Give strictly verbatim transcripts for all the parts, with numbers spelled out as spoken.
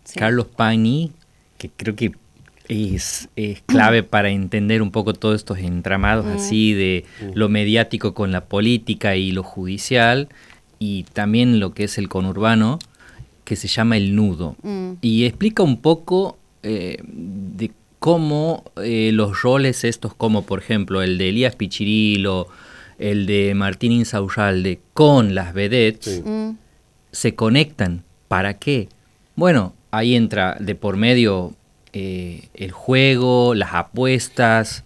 sí. Carlos Pagnì, que creo que es, es clave para entender un poco todos estos entramados mm. así de mm. lo mediático con la política y lo judicial, y también lo que es el conurbano, que se llama El Nudo. Mm. Y explica un poco eh, de cómo eh, los roles estos, como por ejemplo el de Elías Pichirilo, el de Martín Insaurralde, con las vedettes, sí. mm. se conectan. ¿Para qué? Bueno, ahí entra de por medio eh, el juego, las apuestas,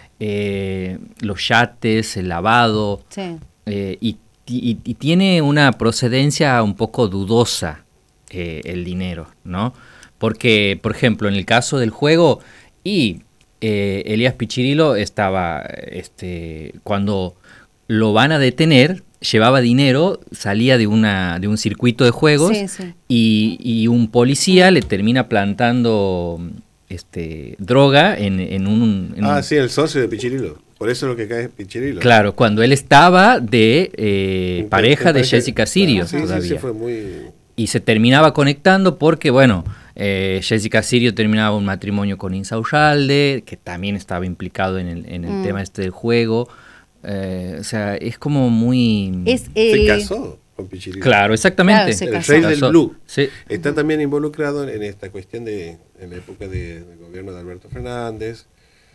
eh, los yates, el lavado, sí. eh, y, y, y tiene una procedencia un poco dudosa eh, el dinero, ¿no? Porque, por ejemplo, en el caso del juego, y eh, Elías Pichirilo estaba, este, cuando lo van a detener, llevaba dinero, salía de una de un circuito de juegos sí, sí. Y, y un policía le termina plantando este droga en, en un... En ah, un... sí, el socio de Pichirilo. Por eso lo que cae es Pichirilo. Claro, cuando él estaba de eh, pareja de Jessica Sirio ah, sí, todavía. Sí, sí, fue muy... Y se terminaba conectando porque, bueno, eh, Jessica Sirio terminaba un matrimonio con Insaurralde, que también estaba implicado en el, en el mm. tema este del juego. Eh, o sea, es como muy... Es el... Se casó con Pichirilo. Claro, exactamente. Claro, el rey del Blue. Sí. Está también involucrado en esta cuestión de, en la época de, del gobierno de Alberto Fernández,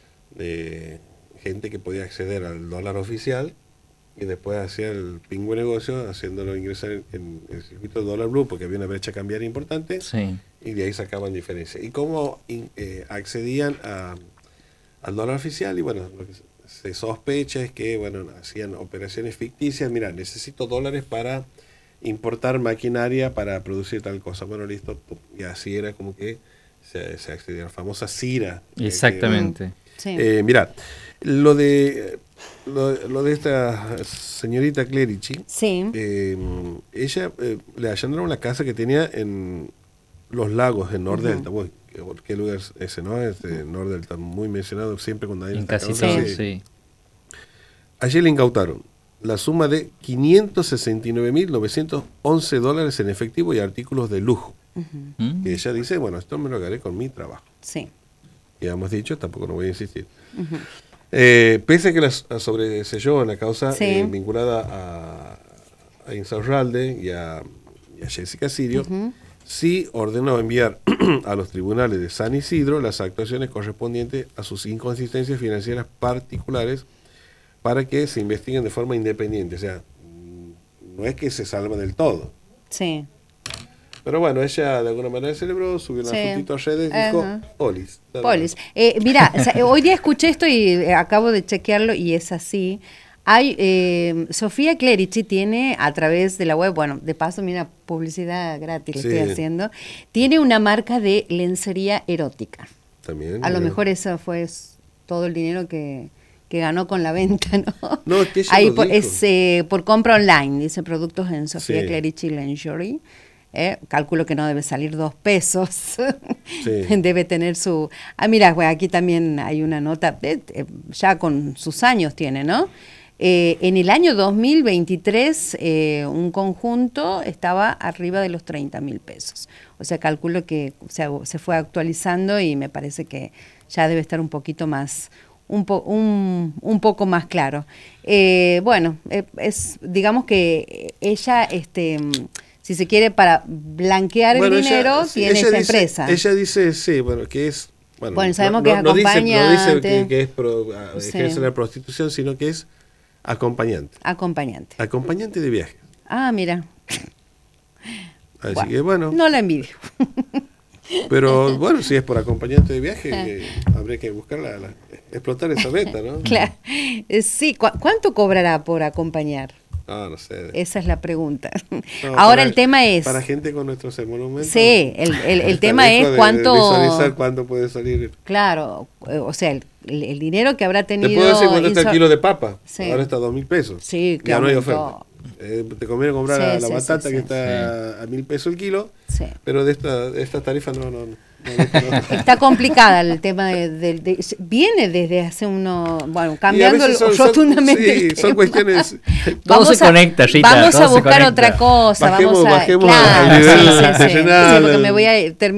de gente que podía acceder al dólar oficial y después hacía el pingüe negocio haciéndolo ingresar en, en el circuito del dólar blue porque había una brecha cambiaria importante sí. y de ahí sacaban diferencia. Y cómo eh, accedían a, al dólar oficial y bueno, lo que se sospecha es que, bueno, hacían operaciones ficticias. Mira, necesito dólares para importar maquinaria para producir tal cosa. Bueno, listo. Y así era como que se, se accedía a la famosa CIRA. Exactamente. Eh, sí. eh, mira, lo de lo, lo de esta señorita Clerici, sí. eh, ella eh, le allanaron la casa que tenía en Los Lagos, en Nordelta. Uh-huh. Bueno, ¿qué lugar es ese, no? Es de Nordelta, muy mencionado siempre cuando hay... En casi todo, sí. sí. Allí le incautaron la suma de quinientos sesenta y nueve mil novecientos once dólares en efectivo y artículos de lujo. Uh-huh. Y ella dice, bueno, esto me lo gané con mi trabajo. Sí. Ya hemos dicho, tampoco no voy a insistir. Uh-huh. Eh, pese a que la sobreseyó en la causa sí. eh, vinculada a, a Insaurralde y a, y a Jessica Sirio, uh-huh. sí ordenó enviar a los tribunales de San Isidro las actuaciones correspondientes a sus inconsistencias financieras particulares para que se investiguen de forma independiente. O sea, no es que se salva del todo. Sí. Pero bueno, ella de alguna manera celebró, subió una sí. fotito a redes y uh-huh. dijo, Polis. Polis. Eh, mira, o sea, hoy día escuché esto y eh, acabo de chequearlo y es así. Hay, eh, Sofía Clerici tiene a través de la web, bueno, de paso, mira, publicidad gratis sí. le estoy haciendo, tiene una marca de lencería erótica. También. A lo mejor eso fue todo el dinero que, que ganó con la venta, ¿no? No, es que ella Ahí lo por, dijo. es eh, por compra online, dice productos en Sofía sí. Clerici Lingerie. Eh, calculo que no debe salir dos pesos. Sí. Debe tener su... Ah, mira, bueno, aquí también hay una nota, eh, eh, ya con sus años tiene, ¿no? Eh, en el año dos mil veintitrés eh, un conjunto estaba arriba de los treinta mil pesos. O sea, calculo que o sea, se fue actualizando y me parece que ya debe estar un poquito más, un, po, un, un poco más claro. Eh, bueno, eh, es digamos que ella, este, si se quiere, para blanquear bueno, el dinero, ella, tiene esta dice, empresa. Ella dice, sí, bueno, que es... Bueno, bueno sabemos no, que no, es no acompañante. Dice, no dice que, que es pro, ejerce sí. la prostitución, sino que es acompañante. Acompañante. Acompañante de viaje. Ah, mira. Así bueno, que bueno. No la envidio. Pero bueno, si es por acompañante de viaje, eh, habría que buscar la, la, explotar esa meta, ¿no? Claro. Eh, sí, ¿cu- ¿cuánto cobrará por acompañar? Ah, no sé. Esa es la pregunta. No, Ahora para, el tema es... Para gente con nuestros monumentos. Sí, el, el, el tema es cuánto... Visualizar cuánto puede salir. Claro, o sea, el, el dinero que habrá tenido... Te puedo decir cuánto está el kilo de papa. Sí. Ahora está a dos mil pesos. Sí, ya no hay oferta. Eh, te conviene comprar sí, la, la sí, batata sí, sí, que está sí. a mil pesos el kilo. Sí. Pero de esta, de esta tarifa no... no, no. No, no, no. Está complicada el tema de, de, de, de viene desde hace uno bueno cambiando son, rotundamente son, sí, son cuestiones todo se a, conecta Rita, vamos todo a buscar otra cosa bajemos, vamos a bajemos claro, al nivel sí, sí, sí, nacional, sí, porque me voy a terminar